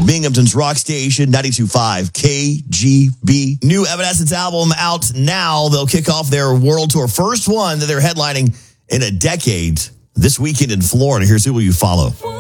Binghamton's rock station, 92.5 KGB. New Evanescence album out now. They'll kick off their world tour. First one that they're headlining in a decade this weekend in Florida. Here's Who Will You Follow?